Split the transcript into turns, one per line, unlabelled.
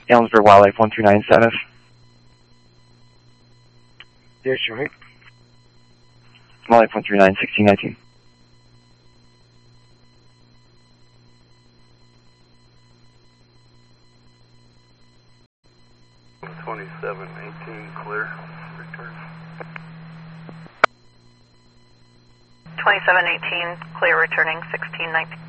Ellensburg Wildlife 129 status.
Yes, your height.
Wildlife 139, 1619.
Clear. Return.
2718, clear returning 1619.